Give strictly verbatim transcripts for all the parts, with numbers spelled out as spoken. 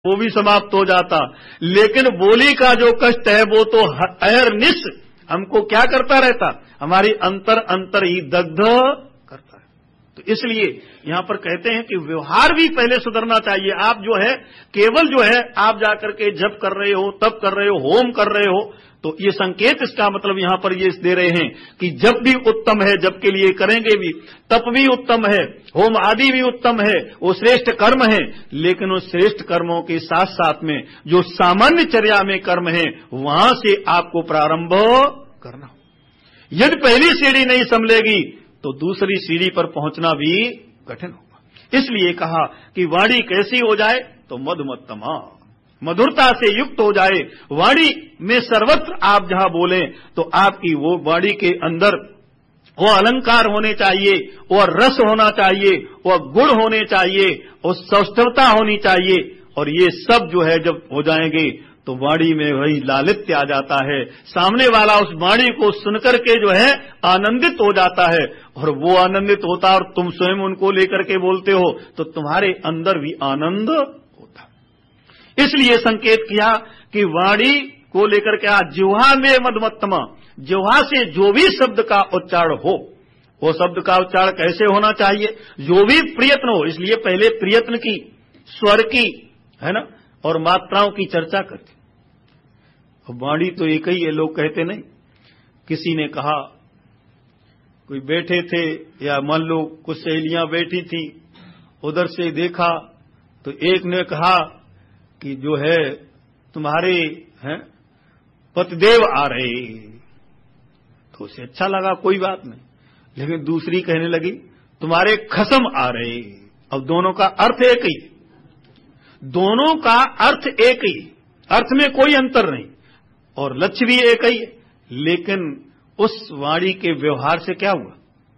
वो भी समाप्त हो जाता। लेकिन बोली का जो कष्ट है वो तो अहरनिश हमको क्या करता रहता, हमारी अंतर अंतर ही दग्ध करता है। तो इसलिए यहां पर कहते हैं कि व्यवहार भी पहले सुधरना चाहिए। आप जो है केवल जो है आप जाकर के जप कर रहे हो, तप कर रहे हो, होम कर रहे हो, तो ये संकेत इसका मतलब यहां पर ये दे रहे हैं कि जप भी उत्तम है, जप के लिए करेंगे भी, तप भी उत्तम है, होम आदि भी उत्तम है, वो श्रेष्ठ कर्म है। लेकिन उस श्रेष्ठ कर्मों के साथ साथ में जो सामान्य चर्या में कर्म है वहां से आपको प्रारंभ करना हो। यदि पहली सीढ़ी नहीं संभलेगी तो दूसरी सीढ़ी पर पहुंचना भी कठिन होगा। इसलिए कहा कि वाणी कैसी हो जाए, तो मधुमत्तमा, मधुरता से युक्त हो जाए। वाणी में सर्वत्र आप जहां बोलें तो आपकी वो वाणी के अंदर वो अलंकार होने चाहिए, वो रस होना चाहिए, वो गुण होने चाहिए, वो सौष्ठवता होनी चाहिए। और ये सब जो है जब हो जाएंगे तो वाणी में वही लालित्य आ जाता है। सामने वाला उस वाणी को सुनकर के जो है आनंदित हो जाता है, और वो आनंदित होता और तुम स्वयं उनको लेकर के बोलते हो तो तुम्हारे अंदर भी आनंद होता। इसलिए संकेत किया कि वाणी को लेकर के आज जिह्वा में मधुमत्तमा, जिह्वा से जो भी शब्द का उच्चारण हो, वो शब्द का उच्चारण कैसे होना चाहिए, जो भी प्रयत्न हो। इसलिए पहले प्रयत्न की, स्वर की, है ना, और मात्राओं की चर्चा करते। वाणी तो एक ही है, लोग कहते नहीं। किसी ने कहा, कोई बैठे थे या मान लो कुछ सहेलियां बैठी थी, उधर से देखा तो एक ने कहा कि जो है तुम्हारे हैं पतिदेव आ रहे, तो उसे अच्छा लगा, कोई बात नहीं। लेकिन दूसरी कहने लगी तुम्हारे खसम आ रहे। अब दोनों का अर्थ एक ही, दोनों का अर्थ एक ही, अर्थ में कोई अंतर नहीं और लक्ष्य भी एक ही है। लेकिन उस वाणी के व्यवहार से क्या हुआ,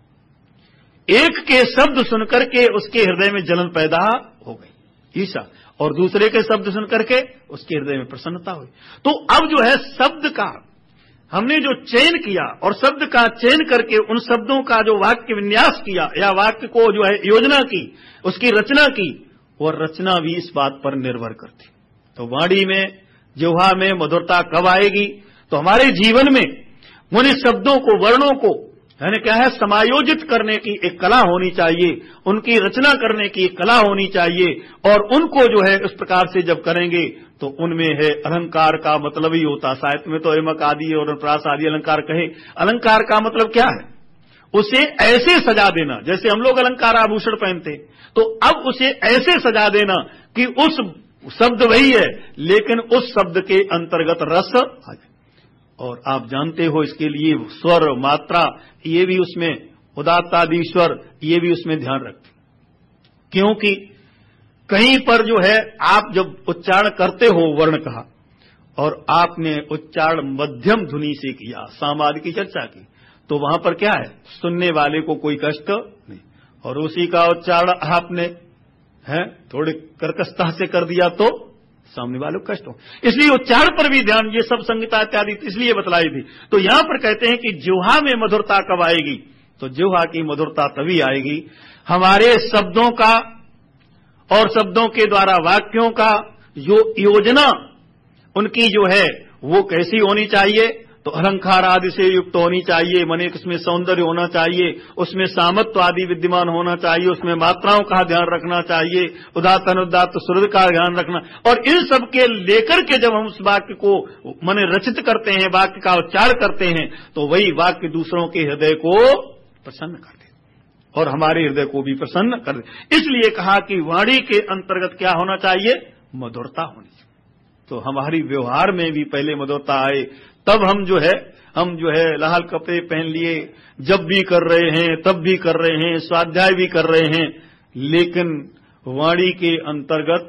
एक के शब्द सुनकर के उसके हृदय में जलन पैदा हो गई, ईर्ष्या, और दूसरे के शब्द सुनकर के उसके हृदय में प्रसन्नता हुई। तो अब जो है शब्द का हमने जो चयन किया और शब्द का चयन करके उन शब्दों का जो वाक्य विन्यास किया या वाक्य को जो है योजना की, उसकी रचना की, और रचना भी इस बात पर निर्भर करती। तो वाणी में, जिह्वा में मधुरता कब आएगी, तो हमारे जीवन में उन शब्दों को, वर्णों को यानी क्या है समायोजित करने की एक कला होनी चाहिए, उनकी रचना करने की एक कला होनी चाहिए। और उनको जो है इस प्रकार से जब करेंगे तो उनमें है अलंकार का मतलब ही होता। साहित्य में तो एमक आदि और प्रास आदि अलंकार कहे। अलंकार का मतलब क्या है, उसे ऐसे सजा देना, जैसे हम लोग अलंकार आभूषण पहनते, तो अब उसे ऐसे सजा देना कि उस शब्द वही है लेकिन उस शब्द के अंतर्गत रस आ जाए। और आप जानते हो इसके लिए स्वर, मात्रा, ये भी उसमें उदात्त आदि स्वर, ये भी उसमें ध्यान रखते, क्योंकि कहीं पर जो है आप जब उच्चारण करते हो वर्ण का और आपने उच्चारण मध्यम ध्वनि से किया, सामाद की चर्चा की, तो वहां पर क्या है, सुनने वाले को कोई कष्ट नहीं। और उसी का उच्चारण आपने है थोड़ी कर्कशता से कर दिया तो सामने वाले को कष्ट हो। इसलिए उच्चारण पर भी ध्यान, ये सब संहिता इत्यादि इसलिए बतलाई थी। तो यहां पर कहते हैं कि जिह्वा में मधुरता कब आएगी, तो जिह्वा की मधुरता तभी आएगी हमारे शब्दों का और शब्दों के द्वारा वाक्यों का जो योजना उनकी जो है वो कैसी होनी चाहिए, तो अलंकार आदि से युक्त होनी चाहिए। माने उसमें सौंदर्य होना चाहिए, उसमें सामत्व आदि विद्यमान होना चाहिए, उसमें मात्राओं का ध्यान रखना चाहिए, उदात्त अनुदात्त सुहृद का ध्यान रखना। और इन सब के लेकर के जब हम उस वाक्य को माने रचित करते हैं, वाक्य का उच्चार करते हैं, तो वही वाक्य दूसरों के हृदय को प्रसन्न कर दे और हमारे हृदय को भी प्रसन्न कर दे। इसलिए कहा कि वाणी के अंतर्गत क्या होना चाहिए, मधुरता होनी चाहिए। तो हमारी व्यवहार में भी पहले मधुरता आए, तब हम जो है हम जो है लाल कपड़े पहन लिए, जब भी कर रहे हैं, तब भी कर रहे हैं, स्वाध्याय भी कर रहे हैं, लेकिन वाणी के अंतर्गत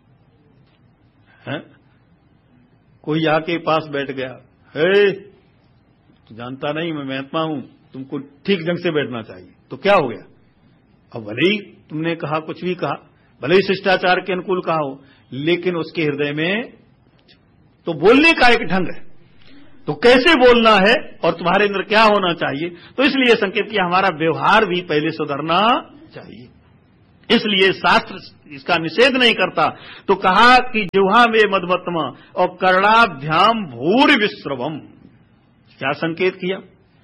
है कोई आके पास बैठ गया, हे तो जानता नहीं मैं महात्मा हूं, तुमको ठीक ढंग से बैठना चाहिए, तो क्या हो गया। अब भले ही तुमने कहा, कुछ भी कहा, भले ही शिष्टाचार के अनुकूल कहा हो, लेकिन उसके हृदय में तो बोलने का एक ढंग है, तो कैसे बोलना है और तुम्हारे अंदर क्या होना चाहिए। तो इसलिए संकेत किया हमारा व्यवहार भी पहले सुधरना चाहिए। इसलिए शास्त्र इसका निषेध नहीं करता। तो कहा कि जिह्वा में मधमत्मा और कर्णाभ्याम भूरि विश्रवम। क्या संकेत किया?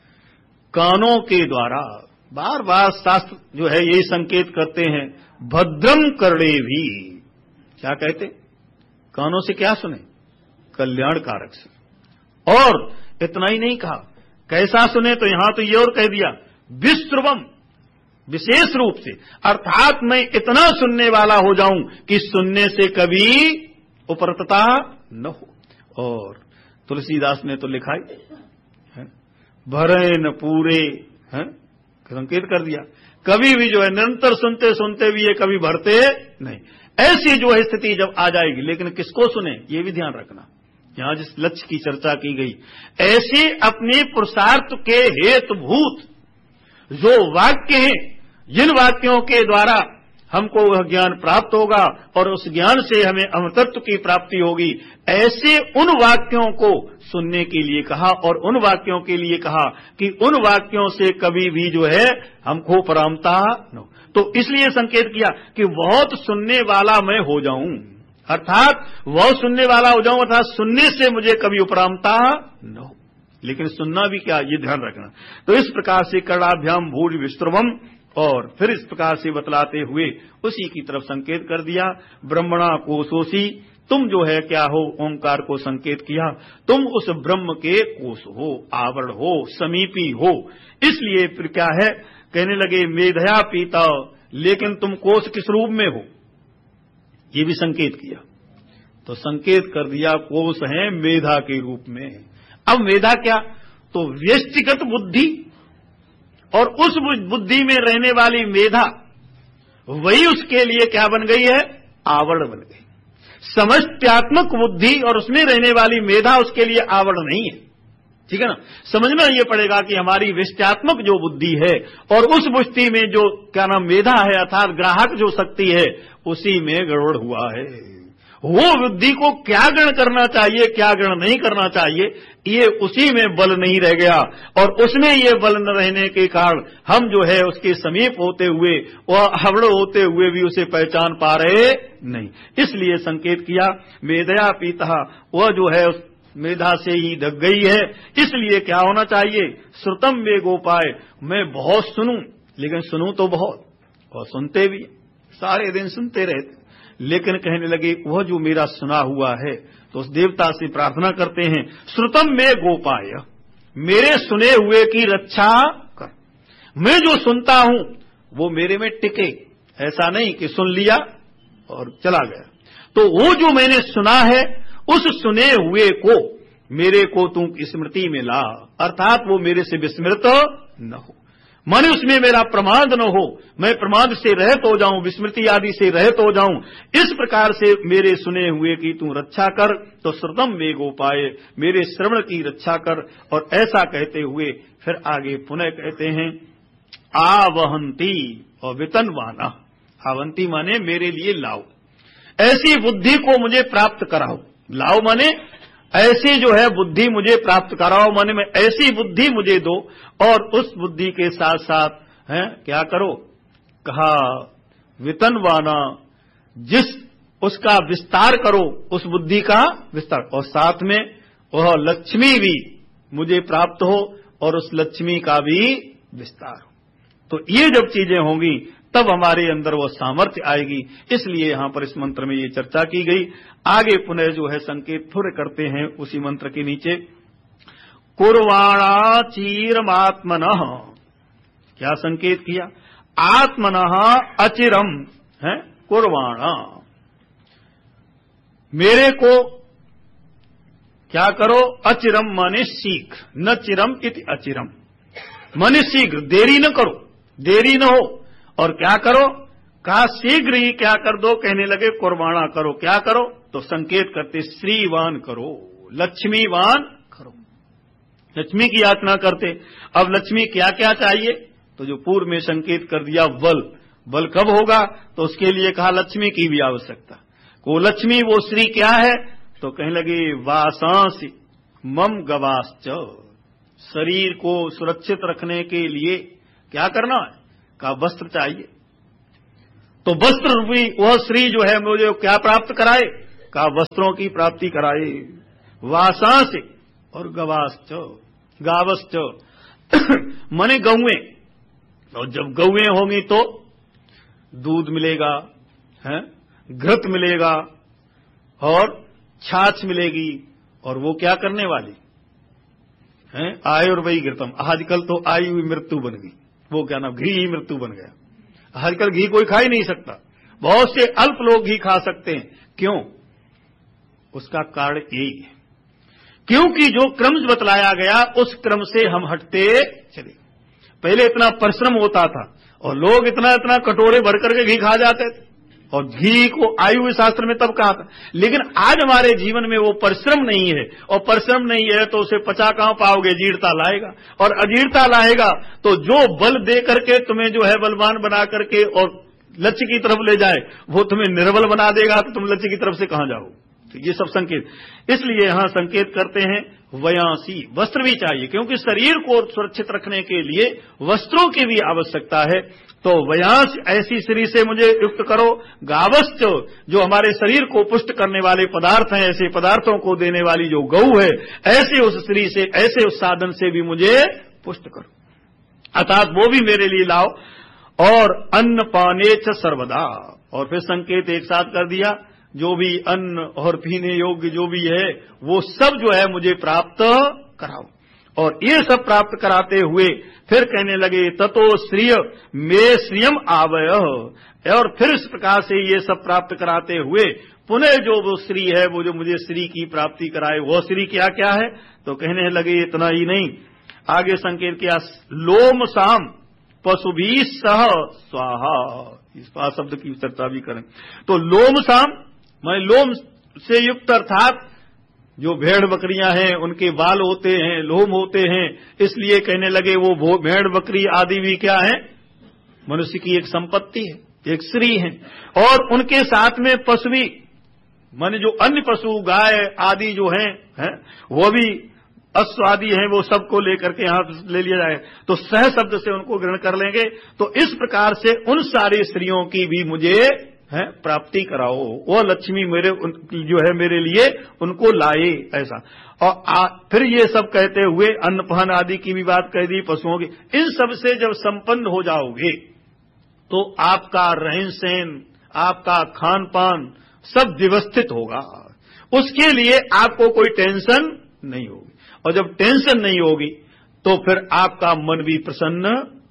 कानों के द्वारा। बार बार शास्त्र जो है यही संकेत करते हैं, भद्रम कर्णे भी। क्या कहते? कानों से क्या सुने? कल्याण कारक से। और इतना ही नहीं कहा, कैसा सुने? तो यहां तो ये और कह दिया, विश्रवम, विशेष रूप से, अर्थात मैं इतना सुनने वाला हो जाऊं कि सुनने से कभी उपरतता न हो। और तुलसीदास ने तो लिखा है, भरे न पूरे, है संकेत कर दिया, कभी भी जो है निरंतर सुनते सुनते भी ये कभी भरते नहीं। ऐसी जो है स्थिति जब आ जाएगी, लेकिन किसको सुने ये भी ध्यान रखना। यहां जिस लक्ष्य की चर्चा की गई, ऐसे अपने पुरुषार्थ के हेतुभूत जो वाक्य हैं, जिन वाक्यों के द्वारा हमको वह ज्ञान प्राप्त होगा और उस ज्ञान से हमें अमृतत्व की प्राप्ति होगी, ऐसे उन वाक्यों को सुनने के लिए कहा। और उन वाक्यों के लिए कहा कि उन वाक्यों से कभी भी जो है हमको परामता न हो। तो इसलिए संकेत किया कि बहुत सुनने वाला मैं हो जाऊं, अर्थात वह सुनने वाला हो जाऊं, अर्थात सुनने से मुझे कभी उपरामता न हो। लेकिन सुनना भी क्या, ये ध्यान रखना। तो इस प्रकार से कर्णाभ्याम भूरि विश्रवम, और फिर इस प्रकार से बतलाते हुए उसी की तरफ संकेत कर दिया, ब्रह्मणा कोशोसी, तुम जो है क्या हो? ओंकार को संकेत किया, तुम उस ब्रह्म के कोश हो, आवरण हो, समीपी हो। इसलिए फिर क्या है, कहने लगे मेधया पीता, लेकिन तुम कोश किस रूप में हो? ये भी संकेत किया। तो संकेत कर दिया कोश है मेधा के रूप में। अब मेधा क्या? तो व्यष्टिगत बुद्धि, और उस बुद्धि में रहने वाली मेधा, वही उसके लिए क्या बन गई है? आवरण बन गई। समष्ट्यात्मक बुद्धि और उसमें रहने वाली मेधा उसके लिए आवरण नहीं है। ठीक है ना? समझना ये पड़ेगा कि हमारी विष्टात्मक जो बुद्धि है और उस बुद्धि में जो क्या नाम मेधा है, अर्थात ग्राहक जो शक्ति है, उसी में गड़बड़ हुआ है। वो बुद्धि को क्या ग्रहण करना चाहिए, क्या ग्रहण नहीं करना चाहिए, ये उसी में बल नहीं रह गया। और उसमें ये बल न रहने के कारण हम जो है उसके समीप होते हुए, वह हवड़ होते हुए भी उसे पहचान पा रहे नहीं। इसलिए संकेत किया मेधया पीता, वह जो है उस मेधा से ही ढक गई है। इसलिए क्या होना चाहिए? श्रुतम वे गोपाय, मैं बहुत सुनूं, लेकिन सुनूं तो बहुत, और सुनते भी सारे दिन सुनते रहते। लेकिन कहने लगे वह जो मेरा सुना हुआ है, तो उस देवता से प्रार्थना करते हैं, श्रुतम में गोपाय, मेरे सुने हुए की रक्षा कर। मैं जो सुनता हूं वो मेरे में टिके, ऐसा नहीं कि सुन लिया और चला गया। तो वो जो मैंने सुना है, उस सुने हुए को मेरे को तू स्मृति में ला, अर्थात वो मेरे से विस्मृत न हो, माने उसमें मेरा प्रमाद न हो, मैं प्रमाद से रहित हो जाऊं, विस्मृति आदि से रहित हो जाऊं। इस प्रकार से मेरे सुने हुए की तू रक्षा कर। तो श्रुतम वे गोपाय, मेरे श्रवण की रक्षा कर। और ऐसा कहते हुए फिर आगे पुनः कहते हैं आवहंती और वितनवाना। आवंती माने मेरे लिए लाओ, ऐसी बुद्धि को मुझे प्राप्त कराओ। लाओ माने ऐसी जो है बुद्धि मुझे प्राप्त कराओ, माने मैं ऐसी बुद्धि मुझे दो। और उस बुद्धि के साथ साथ है क्या करो? कहा वितनवाना, जिस उसका विस्तार करो, उस बुद्धि का विस्तार, और साथ में वह लक्ष्मी भी मुझे प्राप्त हो और उस लक्ष्मी का भी विस्तार हो। तो ये जब चीजें होंगी तब हमारे अंदर वो सामर्थ्य आएगी। इसलिए यहां पर इस मंत्र में ये चर्चा की गई। आगे पुनः जो है संकेत थोड़े करते हैं उसी मंत्र के नीचे, कुर्वाणा चीरमात्मनः। क्या संकेत किया? आत्मनः अचिरम है कुर्वाणा, मेरे को क्या करो? अचिरम माने शीघ्र, न चिरम इति अचिरम माने शीघ्र, देरी न करो, देरी न हो। और क्या करो? कहा शीघ्र ही क्या कर दो? कहने लगे कुर्बाना करो। क्या करो? तो संकेत करते श्रीवान करो, लक्ष्मीवान करो, लक्ष्मी की याचना करते। अब लक्ष्मी क्या क्या चाहिए? तो जो पूर्व में संकेत कर दिया बल, बल कब होगा? तो उसके लिए कहा लक्ष्मी की भी आवश्यकता। वो लक्ष्मी वो श्री क्या है? तो कहने लगे वासांसी मम गवाश्च, शरीर को सुरक्षित रखने के लिए क्या करना है? का वस्त्र चाहिए। तो वस्त्र रूपी वह श्री जो है मुझे क्या प्राप्त कराए, कहा वस्त्रों की प्राप्ति कराए। वासा से और गवाश्च गावश्च मने गौएं, और जब गौएं होंगी तो दूध मिलेगा, है घृत मिलेगा और छाछ मिलेगी, और वो क्या करने वाली है, आयुर्वयी घृतम। आजकल तो आई हुई मृत्यु बन गई, वो क्या नाम, घी ही मृत्यु बन गया। आजकल घी कोई खा ही नहीं सकता, बहुत से अल्प लोग घी खा सकते हैं। क्यों? उसका कारण यही है, क्योंकि जो क्रम बतलाया गया उस क्रम से हम हटते चले। पहले इतना परिश्रम होता था और लोग इतना इतना कटोरे भर करके घी खा जाते थे, और घी को आयु शास्त्र में तब कहा था। लेकिन आज हमारे जीवन में वो परिश्रम नहीं है, और परिश्रम नहीं है तो उसे पचा कहां पाओगे, जीर्णता लाएगा, और अजीर्णता लाएगा तो जो बल दे करके तुम्हें जो है बलवान बना करके और लक्ष्य की तरफ ले जाए, वो तुम्हें निर्बल बना देगा, तो तुम लक्ष्य की तरफ से कहां जाओ। तो ये सब संकेत, इसलिए यहां संकेत करते हैं वयांसी, वस्त्र भी चाहिए, क्योंकि शरीर को सुरक्षित रखने के लिए वस्त्रों की भी आवश्यकता है। तो वयांस ऐसी स्त्री से मुझे युक्त करो, गावश्च जो हमारे शरीर को पुष्ट करने वाले पदार्थ हैं, ऐसे पदार्थों को देने वाली जो गौ है, ऐसे उस स्त्री से, ऐसे उस साधन से भी मुझे पुष्ट करो, अर्थात वो भी मेरे लिए लाओ। और अन्न पाने च सर्वदा, और फिर संकेत एक साथ कर दिया, जो भी अन्न और पीने योग्य जो भी है वो सब जो है मुझे प्राप्त कराओ। और ये सब प्राप्त कराते हुए फिर कहने लगे ततो श्रिय मे श्रियम आवय, और फिर इस प्रकार से ये सब प्राप्त कराते हुए पुनः जो वो श्री है, वो जो मुझे श्री की प्राप्ति कराए, वो श्री क्या क्या है, तो कहने लगे इतना ही नहीं, आगे संकेत किया लोम साम पशुभी सह स्वाहा, इस पास शब्द की चर्चा भी करें। तो लोम साम माने लोम से युक्त, अर्थात जो भेड़ बकरियां हैं उनके बाल होते हैं, लोम होते हैं, इसलिए कहने लगे वो भेड़ बकरी आदि भी क्या है, मनुष्य की एक संपत्ति है, एक श्री है। और उनके साथ में पशु भी, माने जो अन्य पशु गाय आदि जो हैं है, वो भी अश्व आदि हैं, वो सबको लेकर के यहां ले लिया जाए, तो सह शब्द से उनको ग्रहण कर लेंगे। तो इस प्रकार से उन सारी स्त्रियों की भी मुझे है प्राप्ति कराओ, वो लक्ष्मी मेरे जो है मेरे लिए उनको लाए, ऐसा। और आ, फिर ये सब कहते हुए अन्नपान आदि की भी बात कह दी, पशुओं की। इन सब से जब संपन्न हो जाओगे तो आपका रहन सहन, आपका खान पान सब व्यवस्थित होगा, उसके लिए आपको कोई टेंशन नहीं होगी। और जब टेंशन नहीं होगी तो फिर आपका मन भी प्रसन्न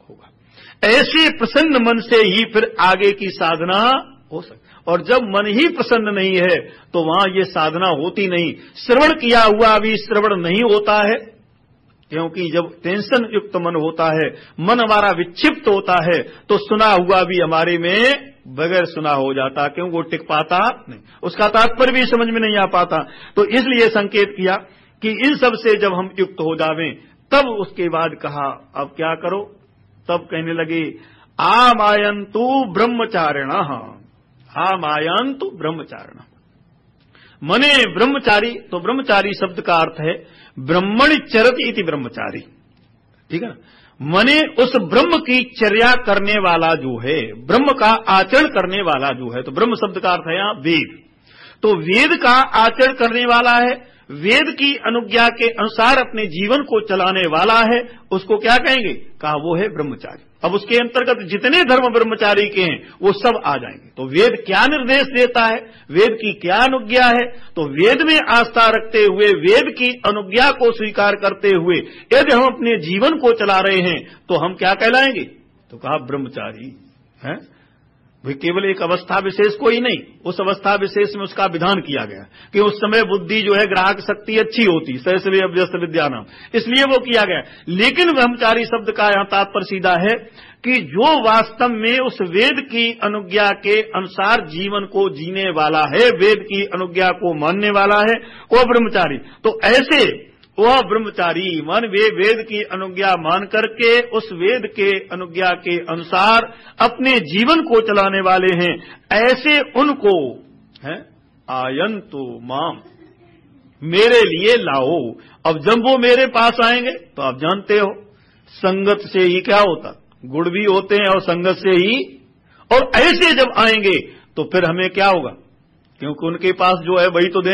होगा। ऐसे प्रसन्न मन से ही फिर आगे की साधना हो सकती। और जब मन ही प्रसन्न नहीं है तो वहां ये साधना होती नहीं। श्रवण किया हुआ भी श्रवण नहीं होता है, क्योंकि जब टेंशन युक्त मन होता है, मन हमारा विक्षिप्त होता है, तो सुना हुआ भी हमारे में बगैर सुना हो जाता, क्योंकि वो टिक पाता नहीं, उसका तात्पर्य भी समझ में नहीं आ पाता। तो इसलिए संकेत किया कि इन सब से जब हम युक्त हो जावें, तब उसके बाद कहा अब क्या करो, तब कहने लगे आमायन्तु ब्रह्मचारिण, आमायन्तु ब्रह्मचारिण, मने ब्रह्मचारी। तो ब्रह्मचारी शब्द का अर्थ है ब्रह्मणि चरति इति ब्रह्मचारी, ठीक है ना। मने उस ब्रह्म की चर्या करने वाला जो है, ब्रह्म का आचरण करने वाला जो है, तो ब्रह्म शब्द का अर्थ है यहां वेद। तो वेद का आचरण करने वाला है, वेद की अनुज्ञा के अनुसार अपने जीवन को चलाने वाला है, उसको क्या कहेंगे, कहा वो है ब्रह्मचारी। अब उसके अंतर्गत जितने धर्म ब्रह्मचारी के हैं वो सब आ जाएंगे। तो वेद क्या निर्देश देता है, वेद की क्या अनुज्ञा है, तो वेद में आस्था रखते हुए, वेद की अनुज्ञा को स्वीकार करते हुए यदि हम अपने जीवन को चला रहे हैं तो हम क्या कहलाएंगे, तो कहा ब्रह्मचारी है। भाई केवल एक अवस्था विशेष को ही नहीं, उस अवस्था विशेष में उसका विधान किया गया कि उस समय बुद्धि जो है ग्राहक शक्ति अच्छी होती, सहस्र अभ्यस्त विद्या नाम, इसलिए वो किया गया। लेकिन ब्रह्मचारी शब्द का यहां तात्पर्य सीधा है कि जो वास्तव में उस वेद की अनुज्ञा के अनुसार जीवन को जीने वाला है, वेद की अनुज्ञा को मानने वाला है, वो ब्रह्मचारी। तो ऐसे वह ब्रह्मचारी मन वे वेद की अनुज्ञा मान करके उस वेद के अनुज्ञा के अनुसार अपने जीवन को चलाने वाले हैं, ऐसे उनको है आयन्तु माम, मेरे लिए लाओ। अब जब वो मेरे पास आएंगे तो आप जानते हो संगत से ही क्या होता, गुड़ भी होते हैं और संगत से ही, और ऐसे जब आएंगे तो फिर हमें क्या होगा, क्योंकि उनके पास जो है वही तो देंगे।